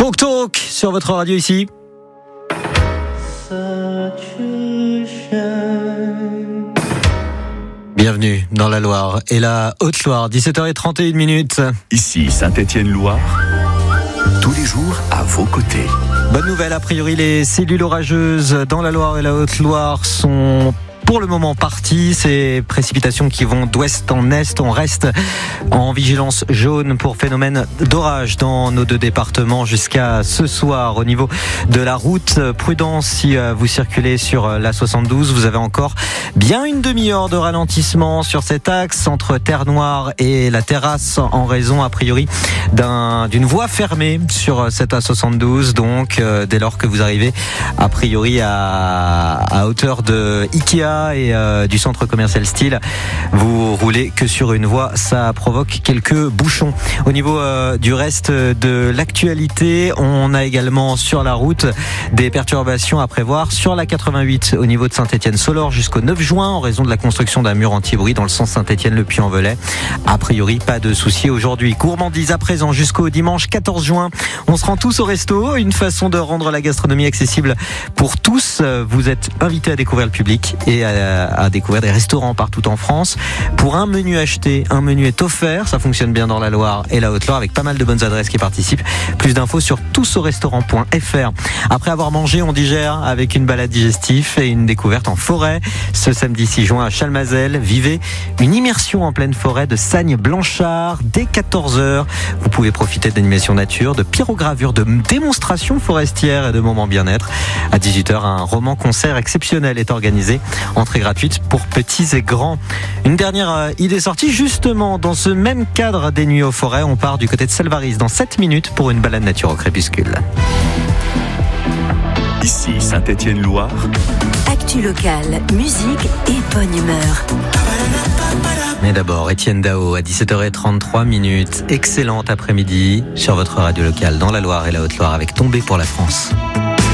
Talk Talk sur votre radio ici. Bienvenue dans la Loire et la Haute-Loire, 17h31. Ici Saint-Étienne-Loire, tous les jours à vos côtés. Bonne nouvelle, a priori les cellules orageuses dans la Loire et la Haute-Loire sont pour le moment parties. Ces précipitations qui vont d'ouest en est. On reste en vigilance jaune pour phénomène d'orage dans nos deux départements jusqu'à ce soir. Au niveau de la route, prudence si vous circulez sur la 72. Vous avez encore bien une demi-heure de ralentissement sur cet axe entre Terre-Noire et la Terrasse en raison a priori d'une voie fermée sur cette A72. Donc dès lors que vous arrivez a priori à hauteur de Ikea et du centre commercial Style, vous roulez que sur une voie, ça provoque quelques bouchons. Au niveau du reste de l'actualité, on a également sur la route des perturbations à prévoir sur la 88 au niveau de Saint-Étienne-Solor jusqu'au 9 juin en raison de la construction d'un mur anti-bruit dans le sens Saint-Étienne-Le Puy-en-Velay. A priori, pas de soucis aujourd'hui. Gourmandise à présent jusqu'au dimanche 14 juin. On se rend tous au resto, une façon de rendre la gastronomie accessible pour tous. Vous êtes invités à découvrir le public et à découvrir des restaurants partout en France. Pour un menu acheté, un menu est offert. Ça fonctionne bien dans la Loire et la Haute-Loire avec pas mal de bonnes adresses qui participent. Plus d'infos sur tousaurestaurant.fr. Après avoir mangé, on digère avec une balade digestive et une découverte en forêt. Ce samedi 6 juin à Chalmazel, vivez une immersion en pleine forêt de Sagne-Blanchard dès 14h. Vous pouvez profiter d'animations nature, de pyrogravures, de démonstrations forestières et de moments bien-être. À 18h, un roman-concert exceptionnel est organisé. Entrée gratuite pour petits et grands. Une dernière idée sortie justement dans ce même cadre des nuits aux forêts. On part du côté de Salvaris dans 7 minutes pour une balade nature au crépuscule. Ici Saint-Étienne-Loire. Actu locale, musique et bonne humeur. Mais d'abord, Étienne Dao à 17h33. Excellente après-midi sur votre radio locale dans la Loire et la Haute-Loire avec Tombé pour la France.